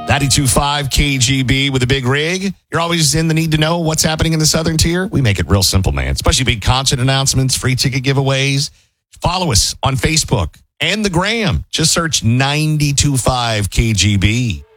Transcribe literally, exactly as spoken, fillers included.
ninety-two point five K G B with a big rig. You're always in the need to know what's happening in the Southern Tier. We make it real simple, man. Especially big concert announcements, free ticket giveaways. Follow us on Facebook and the Gram. Just search ninety-two point five K G B.